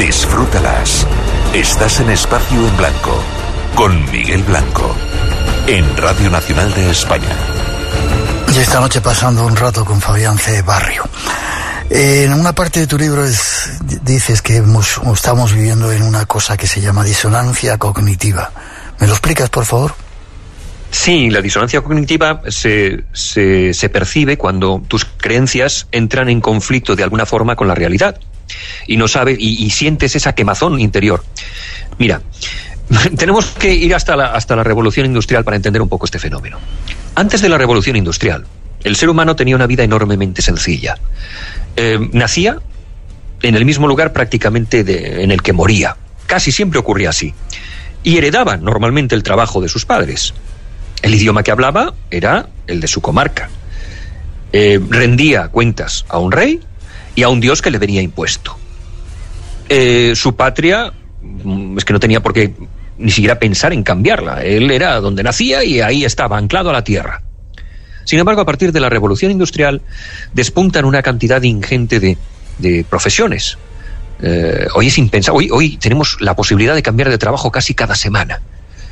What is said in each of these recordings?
Disfrútalas. Estás en Espacio en Blanco, con Miguel Blanco, en Radio Nacional de España. Y esta noche pasando un rato con Fabián C. Barrio. En una parte de tu libro dices que estamos viviendo en una cosa que se llama disonancia cognitiva. ¿Me lo explicas, por favor? Sí, la disonancia cognitiva se percibe cuando tus creencias entran en conflicto de alguna forma con la realidad y no sabes y sientes esa quemazón interior. Mira, tenemos que ir hasta la revolución industrial para entender un poco este fenómeno. Antes de la revolución industrial, el ser humano tenía una vida enormemente sencilla. Nacía en el mismo lugar prácticamente en el que moría. Casi siempre ocurría así. Y heredaba normalmente el trabajo de sus padres. El idioma que hablaba era el de su comarca. Rendía cuentas a un rey y a un dios que le venía impuesto. Su patria es que no tenía por qué ni siquiera pensar en cambiarla. Él era donde nacía y ahí estaba, anclado a la tierra. Sin embargo, a partir de la revolución industrial despuntan una cantidad ingente de profesiones. Hoy es impensable. Hoy tenemos la posibilidad de cambiar de trabajo casi cada semana.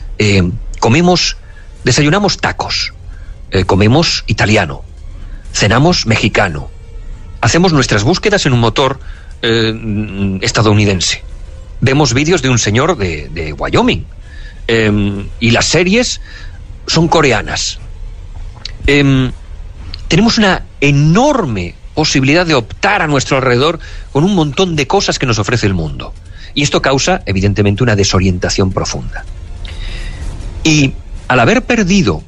Desayunamos tacos, comemos italiano, cenamos mexicano, hacemos nuestras búsquedas en un motor estadounidense, vemos vídeos de un señor de Wyoming, y las series son coreanas. Tenemos una enorme posibilidad de optar a nuestro alrededor con un montón de cosas que nos ofrece el mundo. Y esto causa, evidentemente, una desorientación profunda. Y al haber perdido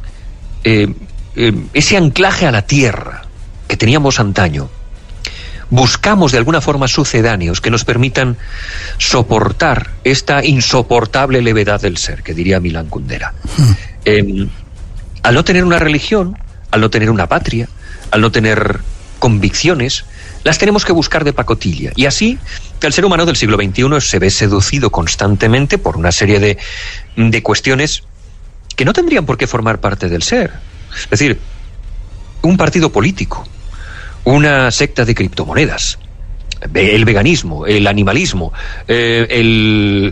ese anclaje a la tierra que teníamos antaño, buscamos de alguna forma sucedáneos que nos permitan soportar esta insoportable levedad del ser, que diría Milan Kundera. Al no tener una religión, al no tener una patria, al no tener convicciones, las tenemos que buscar de pacotilla. Y así, el ser humano del siglo XXI se ve seducido constantemente por una serie de cuestiones que no tendrían por qué formar parte del ser. Es decir, un partido político, una secta de criptomonedas, el veganismo, el animalismo, el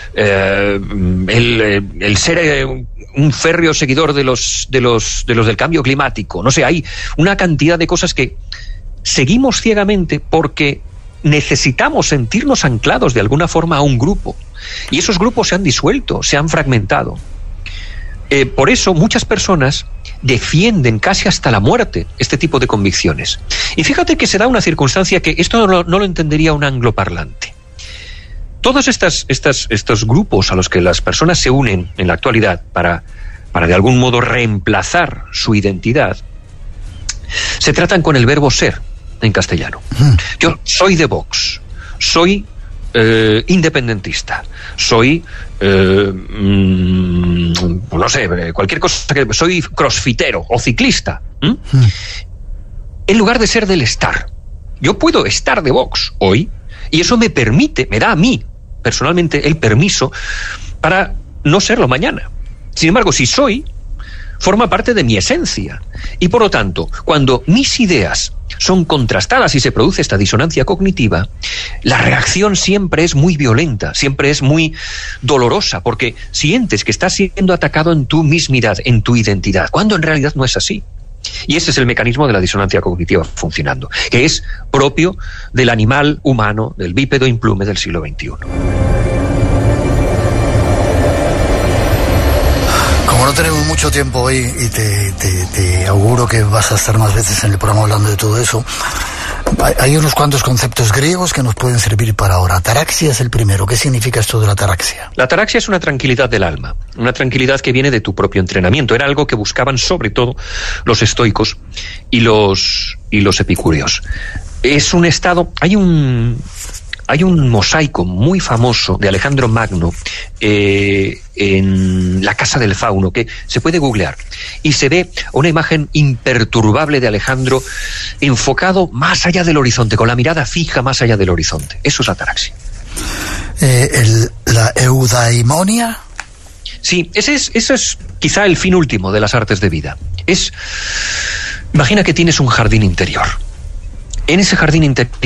ser un férreo seguidor de los del cambio climático. No sé, hay una cantidad de cosas que seguimos ciegamente porque necesitamos sentirnos anclados de alguna forma a un grupo. Y esos grupos se han disuelto, se han fragmentado. Por eso muchas personas defienden casi hasta la muerte este tipo de convicciones. Y fíjate que se da una circunstancia que esto no lo entendería un angloparlante. Todos estos grupos a los que las personas se unen en la actualidad para de algún modo reemplazar su identidad, se tratan con el verbo ser en castellano. Yo soy de Vox, soy independentista, soy no sé, cualquier cosa, que soy crossfitero o ciclista. En lugar de ser del estar. Yo puedo estar de Vox hoy y eso me da a mí personalmente el permiso para no serlo mañana. Sin embargo, si soy, forma parte de mi esencia. Y por lo tanto, cuando mis ideas son contrastadas y se produce esta disonancia cognitiva, la reacción siempre es muy violenta, siempre es muy dolorosa, porque sientes que estás siendo atacado en tu mismidad, en tu identidad, cuando en realidad no es así. Y ese es el mecanismo de la disonancia cognitiva funcionando, que es propio del animal humano, del bípedo implume del siglo XXI. Como no tenemos mucho tiempo hoy y te auguro que vas a estar más veces en el programa hablando de todo eso, hay unos cuantos conceptos griegos que nos pueden servir para ahora. Ataraxia es el primero. ¿Qué significa esto de la ataraxia? La ataraxia es una tranquilidad del alma, una tranquilidad que viene de tu propio entrenamiento. Era algo que buscaban sobre todo los estoicos y los epicúreos. Es un estado... Hay un mosaico muy famoso de Alejandro Magno en la Casa del Fauno, que se puede googlear, y se ve una imagen imperturbable de Alejandro enfocado más allá del horizonte, con la mirada fija más allá del horizonte. Eso es ataraxia. ¿La eudaimonia? Sí, eso es quizá el fin último de las artes de vida. Imagina que tienes un jardín interior. En ese jardín interior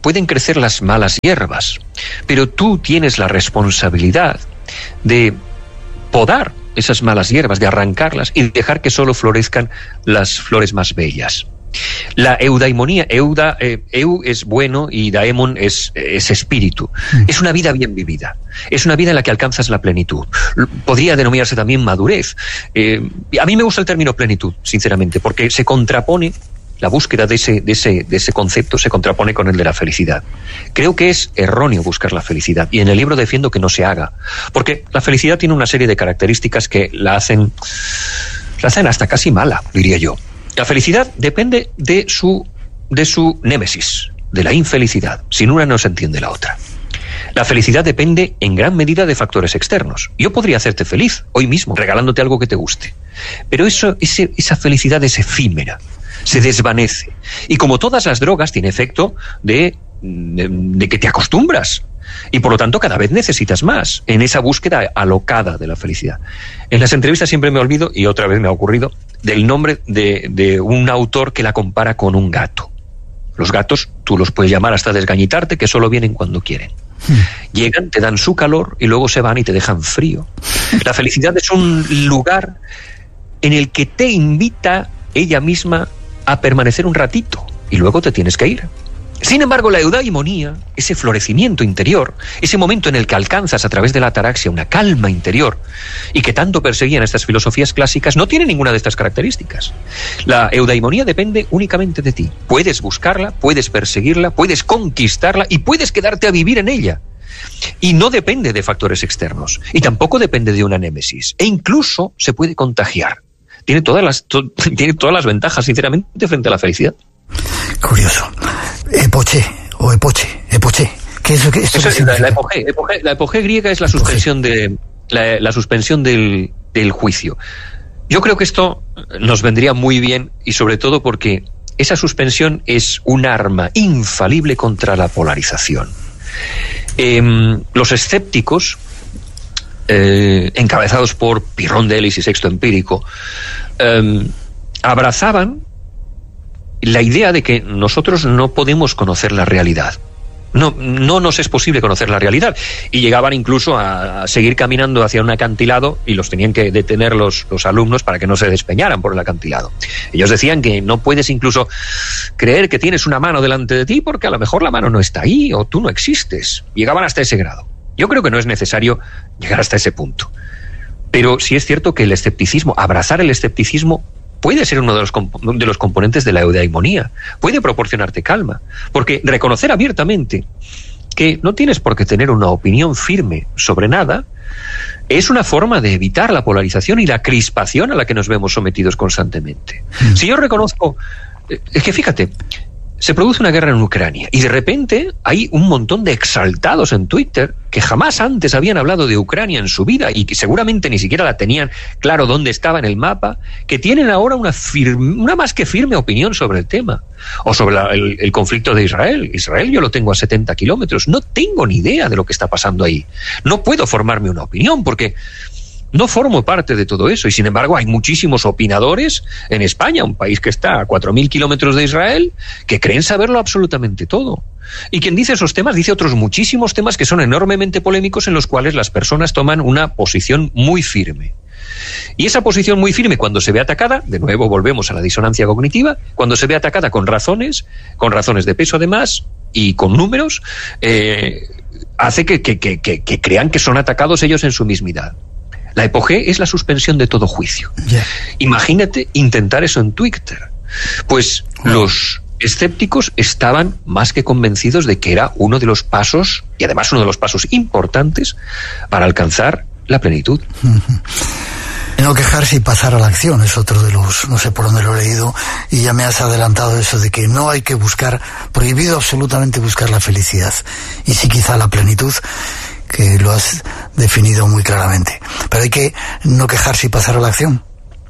pueden crecer las malas hierbas, pero tú tienes la responsabilidad de podar esas malas hierbas, de arrancarlas y dejar que solo florezcan las flores más bellas. La eudaimonía, eu es bueno y daemon es espíritu. Es una vida bien vivida. Es una vida en la que alcanzas la plenitud. Podría denominarse también madurez. A mí me gusta el término plenitud, sinceramente, porque se contrapone. La búsqueda de ese concepto se contrapone con el de la felicidad. Creo que es erróneo buscar la felicidad, y en el libro defiendo que no se haga, porque la felicidad tiene una serie de características que la hacen hasta casi mala, diría yo. La felicidad depende de su némesis, de la infelicidad. Sin una no se entiende la otra. La felicidad depende en gran medida de factores externos. Yo podría hacerte feliz hoy mismo, regalándote algo que te guste, pero esa felicidad es efímera. Se desvanece. Y como todas las drogas, tiene efecto de que te acostumbras. Y por lo tanto cada vez necesitas más en esa búsqueda alocada de la felicidad. En las entrevistas siempre me olvido, y otra vez me ha ocurrido, del nombre de un autor que la compara con un gato. Los gatos, tú los puedes llamar hasta desgañitarte, que solo vienen cuando quieren. Llegan, te dan su calor y luego se van y te dejan frío. La felicidad es un lugar en el que te invita ella misma a permanecer un ratito y luego te tienes que ir. Sin embargo, la eudaimonía, ese florecimiento interior, ese momento en el que alcanzas a través de la ataraxia una calma interior y que tanto perseguían estas filosofías clásicas, no tiene ninguna de estas características. La eudaimonía depende únicamente de ti. Puedes buscarla, puedes perseguirla, puedes conquistarla y puedes quedarte a vivir en ella. Y no depende de factores externos y tampoco depende de una némesis, e incluso se puede contagiar. Tiene todas las ventajas, sinceramente, frente a la felicidad. Curioso. Epoché. ¿Qué es lo que esto significa? La epogé griega es la suspensión la suspensión del juicio. Yo creo que esto nos vendría muy bien, y sobre todo porque esa suspensión es un arma infalible contra la polarización. Los escépticos, encabezados por Pirrón de Elis y Sexto Empírico, abrazaban la idea de que nosotros no podemos conocer la realidad. No nos es posible conocer la realidad. Y llegaban incluso a seguir caminando hacia un acantilado y los tenían que detener los alumnos para que no se despeñaran por el acantilado. Ellos decían que no puedes incluso creer que tienes una mano delante de ti porque a lo mejor la mano no está ahí o tú no existes. Llegaban hasta ese grado. Yo creo que no es necesario llegar hasta ese punto. Pero sí es cierto que el escepticismo, abrazar el escepticismo, puede ser uno de los componentes de la eudaimonía. Puede proporcionarte calma. Porque reconocer abiertamente que no tienes por qué tener una opinión firme sobre nada es una forma de evitar la polarización y la crispación a la que nos vemos sometidos constantemente. Si yo reconozco... Es que fíjate, se produce una guerra en Ucrania y de repente hay un montón de exaltados en Twitter que jamás antes habían hablado de Ucrania en su vida y que seguramente ni siquiera la tenían claro dónde estaba en el mapa, que tienen ahora una más que firme opinión sobre el tema. O sobre el conflicto de Israel. Israel yo lo tengo a 70 kilómetros. No tengo ni idea de lo que está pasando ahí. No puedo formarme una opinión porque no formo parte de todo eso, y sin embargo hay muchísimos opinadores en España, un país que está a 4.000 kilómetros de Israel, que creen saberlo absolutamente todo. Y quien dice esos temas dice otros muchísimos temas que son enormemente polémicos, en los cuales las personas toman una posición muy firme. Y esa posición muy firme, cuando se ve atacada, de nuevo volvemos a la disonancia cognitiva, cuando se ve atacada con razones de peso además y con números, hace que crean que son atacados ellos en su mismidad. La epogé es la suspensión de todo juicio. Yeah. Imagínate intentar eso en Twitter. Pues los escépticos estaban más que convencidos de que era uno de los pasos, y además uno de los pasos importantes, para alcanzar la plenitud. No quejarse y pasar a la acción es otro de los, no sé por dónde lo he leído, y ya me has adelantado eso de que no hay que buscar, prohibido absolutamente buscar la felicidad, y sí quizá la plenitud, que lo has definido muy claramente. Pero hay que no quejarse y pasar a la acción.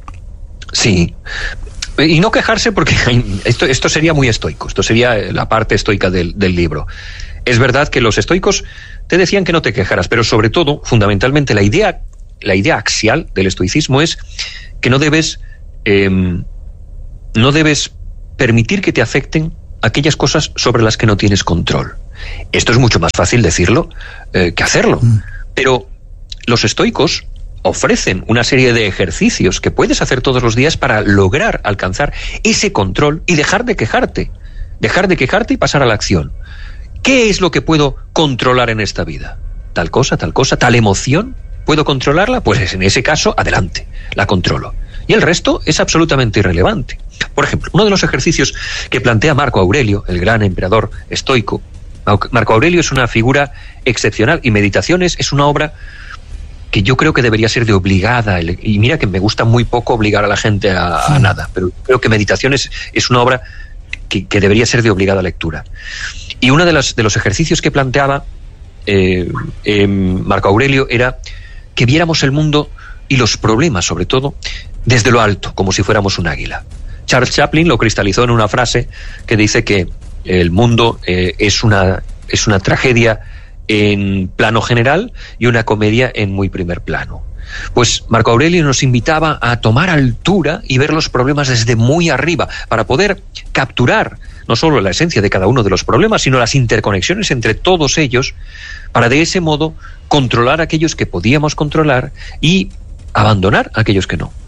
Sí. Y no quejarse porque esto sería muy estoico. Esto sería la parte estoica del libro. Es verdad que los estoicos te decían que no te quejaras, pero sobre todo, fundamentalmente, la idea axial del estoicismo es que no debes permitir que te afecten aquellas cosas sobre las que no tienes control. Esto es mucho más fácil decirlo que hacerlo. Pero los estoicos ofrecen una serie de ejercicios que puedes hacer todos los días para lograr alcanzar ese control y dejar de quejarte. Dejar de quejarte y pasar a la acción. ¿Qué es lo que puedo controlar en esta vida? Tal cosa, tal emoción. ¿Puedo controlarla? Pues en ese caso, adelante, la controlo. Y el resto es absolutamente irrelevante. Por ejemplo, uno de los ejercicios que plantea Marco Aurelio, el gran emperador estoico. Marco Aurelio es una figura excepcional y Meditaciones es una obra que yo creo que debería ser de obligada, y mira que me gusta muy poco obligar a la gente a nada, pero creo que Meditaciones es una obra que debería ser de obligada lectura. Y uno de los ejercicios que planteaba Marco Aurelio era que viéramos el mundo y los problemas, sobre todo, desde lo alto, como si fuéramos un águila. Charles Chaplin lo cristalizó en una frase que dice que el mundo es una tragedia en plano general y una comedia en muy primer plano. Pues Marco Aurelio nos invitaba a tomar altura y ver los problemas desde muy arriba, para poder capturar no solo la esencia de cada uno de los problemas, sino las interconexiones entre todos ellos, para de ese modo controlar aquellos que podíamos controlar y abandonar aquellos que no.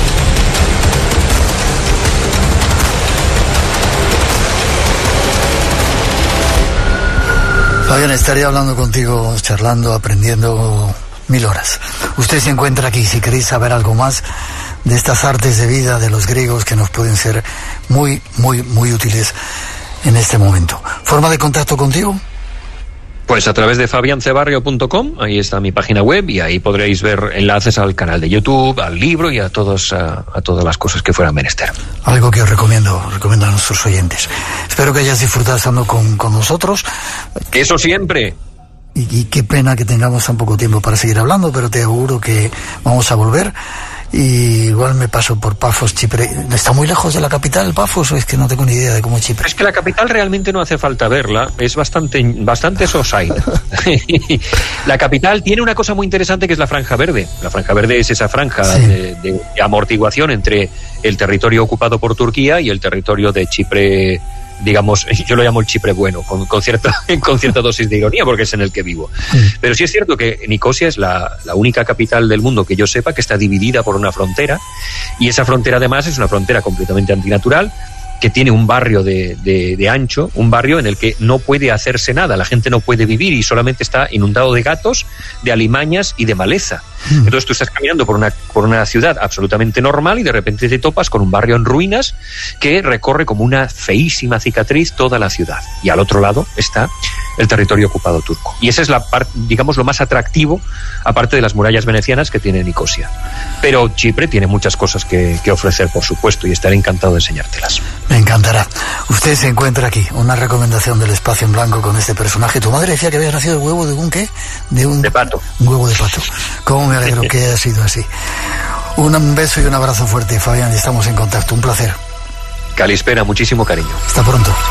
Fabián, estaría hablando contigo, charlando, aprendiendo 1000 horas. Usted se encuentra aquí, si queréis saber algo más de estas artes de vida de los griegos que nos pueden ser muy, muy, muy útiles en este momento. ¿Forma de contacto contigo? Pues a través de fabiancebarrio.com, ahí está mi página web y ahí podréis ver enlaces al canal de YouTube, al libro y a todas las cosas que fueran menester. Algo que os recomiendo a nuestros oyentes. Espero que hayas disfrutado estando con nosotros. Eso siempre. Y qué pena que tengamos tan poco tiempo para seguir hablando, pero te auguro que vamos a volver. Y igual me paso por Pafos, Chipre. ¿Está muy lejos de la capital, Pafos, o es que no tengo ni idea de cómo es Chipre? Es que la capital realmente no hace falta verla, es bastante sosaina. La capital tiene una cosa muy interesante que es la Franja Verde. La Franja Verde es esa franja de amortiguación entre el territorio ocupado por Turquía y el territorio de Chipre, digamos, yo lo llamo el Chipre bueno, con cierta dosis de ironía, porque es en el que vivo. Pero sí es cierto que Nicosia es la única capital del mundo que yo sepa que está dividida por una frontera, y esa frontera además es una frontera completamente antinatural, que tiene un barrio de ancho, un barrio en el que no puede hacerse nada, la gente no puede vivir y solamente está inundado de gatos, de alimañas y de maleza. Entonces tú estás caminando por una ciudad absolutamente normal y de repente te topas con un barrio en ruinas que recorre como una feísima cicatriz toda la ciudad. Y al otro lado está el territorio ocupado turco. Y esa es la parte, digamos, lo más atractivo, aparte de las murallas venecianas que tiene Nicosia. Pero Chipre tiene muchas cosas que ofrecer, por supuesto, y estaré encantado de enseñártelas. Me encantará. Usted se encuentra aquí, una recomendación del Espacio en Blanco con este personaje. Tu madre decía que había nacido el huevo de un ¿qué? De pato. Un huevo de pato. ¿Cómo me alegro que haya sido así? Un beso y un abrazo fuerte, Fabián, y estamos en contacto. Un placer. Calispera, muchísimo cariño. Hasta pronto.